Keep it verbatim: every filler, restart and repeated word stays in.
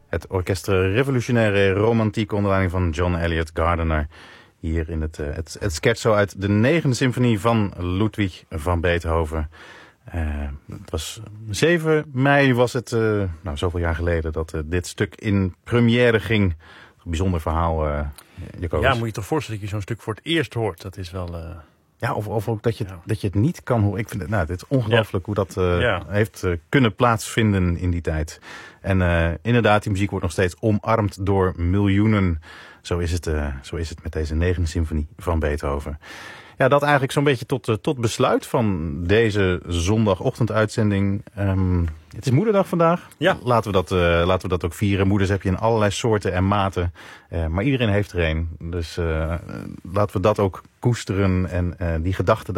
Het Orchestre Revolutionaire Romantiek onder leiding van John Elliott Gardiner. Hier in het, uh, het, het scherzo uit de negende symfonie van Ludwig van Beethoven. Uh, het was zeven mei was het, uh, nou zoveel jaar geleden, dat uh, dit stuk in première ging. Een bijzonder verhaal, uh, Jacobus. Ja, moet je toch voorstellen dat je zo'n stuk voor het eerst hoort. Dat is wel... Uh... Ja, of, of ook dat je, ja. dat je het niet kan horen. Ik vind het, nou, het is ongelooflijk ja. hoe dat uh, ja. heeft uh, kunnen plaatsvinden in die tijd. En uh, inderdaad, die muziek wordt nog steeds omarmd door miljoenen. Zo is het, uh, zo is het met deze negende symfonie van Beethoven. Ja, dat eigenlijk zo'n beetje tot, uh, tot besluit van deze zondagochtenduitzending. Um, het is Moederdag vandaag. Ja. Laten we dat, uh, laten we dat ook vieren. Moeders heb je in allerlei soorten en maten. Uh, maar iedereen heeft er een. Dus uh, laten we dat ook koesteren en uh, die gedachten